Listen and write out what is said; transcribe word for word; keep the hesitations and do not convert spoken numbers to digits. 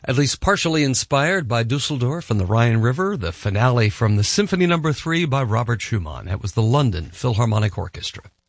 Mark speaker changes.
Speaker 1: at least partially inspired by Dusseldorf and the Rhine River, the finale from the Symphony Number Three by Robert Schumann. That was the London Philharmonic Orchestra.